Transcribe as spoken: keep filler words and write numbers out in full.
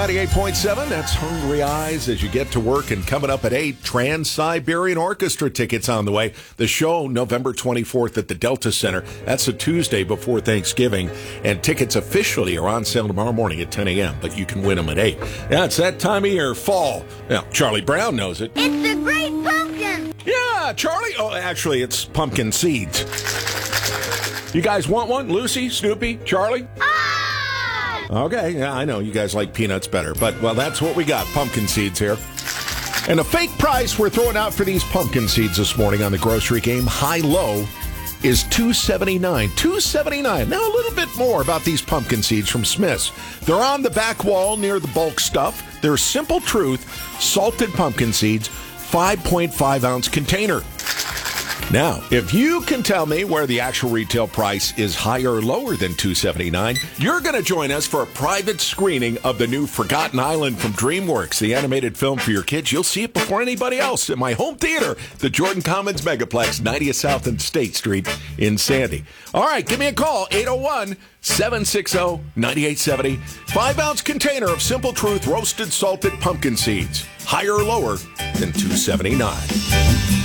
ninety-eight point seven, that's Hungry Eyes as you get to work. And coming up at eight, Trans-Siberian Orchestra tickets on the way. The show, November twenty-fourth at the Delta Center. That's a Tuesday before Thanksgiving. And tickets officially are on sale tomorrow morning at ten a.m., but you can win them at eight. Yeah, it's that time of year, fall. Now, Charlie Brown knows it. It's the Great Pumpkin! Yeah, Charlie. Oh, actually, it's pumpkin seeds. You guys want one? Lucy, Snoopy, Charlie? Okay, yeah, I know you guys like peanuts better, but, well, that's what we got, pumpkin seeds here. And a fake price we're throwing out for these pumpkin seeds this morning on the grocery game, high-low, is two seventy-nine. two seventy-nine. Now, a little bit more about these pumpkin seeds from Smith's. They're on the back wall near the bulk stuff. They're Simple Truth salted pumpkin seeds, five point five ounce container. Now, if you can tell me where the actual retail price is higher or lower than two seventy-nine, you're going to join us for a private screening of the new Forgotten Island from DreamWorks, the animated film for your kids. You'll see it before anybody else at my home theater, the Jordan Commons Megaplex, ninetieth South and State Street in Sandy. All right, give me a call, eight oh one, seven six zero, nine eight seven zero. Five ounce container of Simple Truth roasted salted pumpkin seeds. Higher or lower than two seventy-nine.